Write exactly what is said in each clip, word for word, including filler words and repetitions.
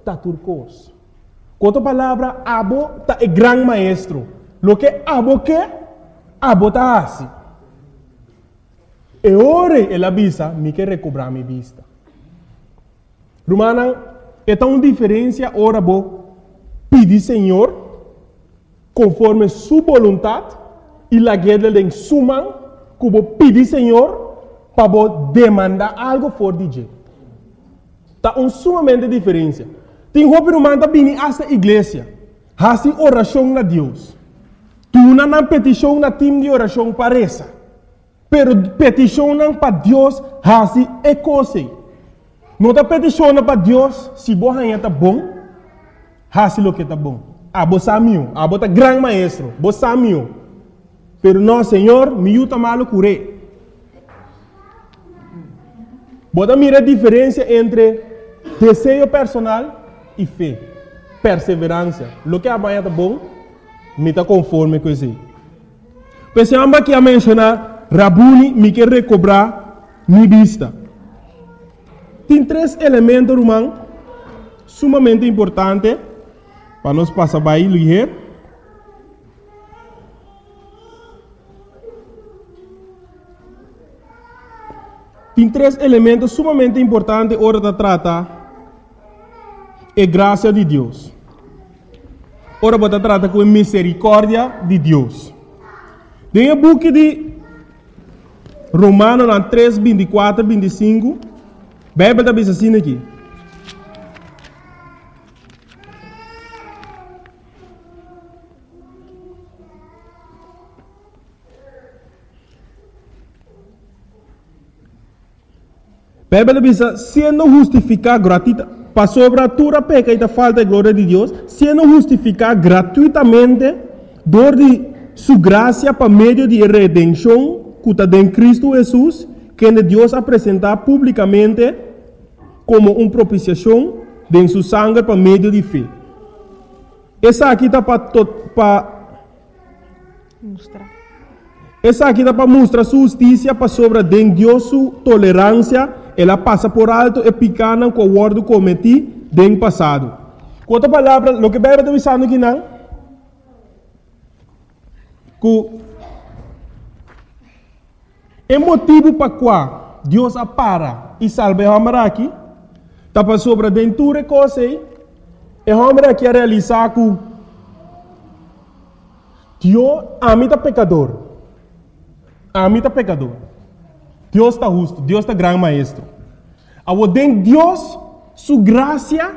tá turcos. Com outra palavra, abo tá é grande maestro. Lo que abo que, abo tá assim. E ora ela avisa, me quer recobrar minha vista. Romana, é tão diferença ora bo pedir Senhor conforme sua vontade e la guerra de suma que bo pedir Senhor para bo demandar algo for de Deus. Tá um sumamente diferença. Tem roupa romana tá vindo esta igreja, hasi oração na Deus. Tu não na petição na time de oração parece. Pero petição para Deus hasi é coisa. Não está peticionando para Deus se você está bom, hasi lo que está bom. Ah, você é meu, ah, você é grande maestro, você é meu. Pero não, Senhor, me ajuda malo curé. Você mira a diferença entre desejo personal e fé, perseverança. Lo que amanhã está bom, me está conforme com isso. Pensamos que a mencionar, Rabuni me quer recobrar minha vista. Tem três elementos, irmão, sumamente importantes para nós passar para aí, ligeiro. Tem três elementos sumamente importantes hora de tratar é graça de Deus. Ora, você trata com a misericórdia de Deus. Tem o book de Romanos três, vinte e quatro, vinte e cinco. A Bíblia está assim aqui. A Bíblia diz, sendo justificado gratuitamente, para sobre a tua peca e a falta de glória de Deus, sendo justificado gratuitamente, dor de sua graça para meio de redenção, que está em Cristo Jesus, que Deus apresentar publicamente como uma propiciação de sua sangue para meio de fé. Essa aqui está para mostrar. Essa aqui está para mostrar sua justiça para sobre de Deus sua tolerância. Ela passa por alto e picana com o ordo cometi no passado. Com outra palavra, o que a Bíblia está dizendo aqui não, que é motivo para qual Deus apara e salva o homem aqui, está para sobre dentro de coisa e o homem aqui a realizar que Deus ama o pecador. Ama o pecador. Deus está justo, Deus está grande maestro. Ao den Deus, sua graça,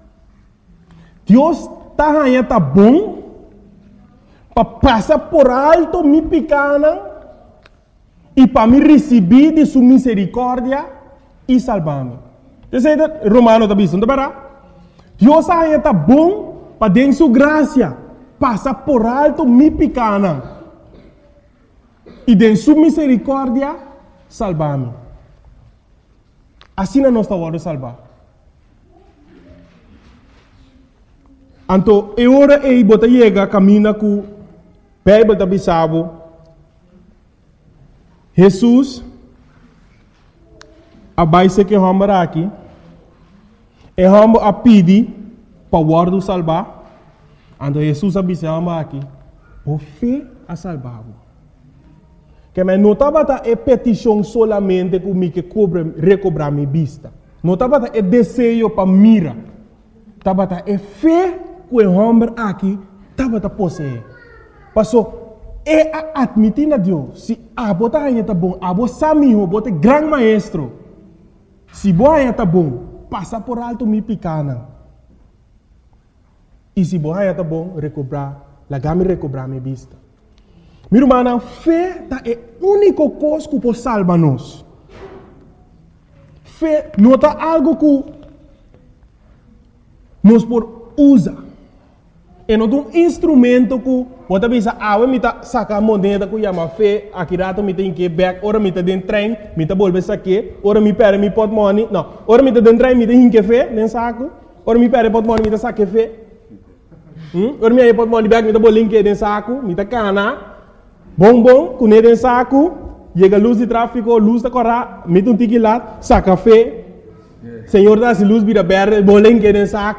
Deus está aí, está bom, para passar por alto minha pequena e para me receber de sua misericórdia e salvar-me. Você sabe, Romano está dizendo, não. Deus aí está bom para den sua graça, passar por alto minha pequena e de sua misericórdia salvar-me. Assim não nós estamos salvar. Então, é hora de você chegar caminho com a Bíblia da Bissau. Jesus, a base que vamos aqui, é vamos a pedir para o ordo salvar. Então, Jesus a Bissau aqui, por fé a salvar. Que mas não estava a petição solamente que me que cobre recobrar minha vista. Não estava a desejo para mira. Estava a fé que o homem aqui estava a possuir. Passou é a admitir a Deus. Se a bota aí está bom, a bota samiho, bota grande maestro. Se boa aí está bom, passa por alto minha pequena. E se boa aí está bom, recobrar, lagame recobrar minha vista. Meu irmão, a fé é a única coisa que pode salvar-nos. Fé não é algo que nós podemos usar. É um instrumento que você pensa, ah, eu me saca a moneda que chama fé, aqui rato me tem que ir back, ora me está dentro do trem, me está volver aqui, ora me perde me pot money, não, ora me está dentro do trem, me tem que fé, nem saco, ora me perde pot money, me está saque fé, ora me aí pot money back, me está bolinho que dentro saco, me está cana. Bom, bom, com ele em saco, chega a luz de tráfego, luz da corra, mete um tique lá, saca fé. Senhor, dá-se luz, vira verde, bolinho que em saco.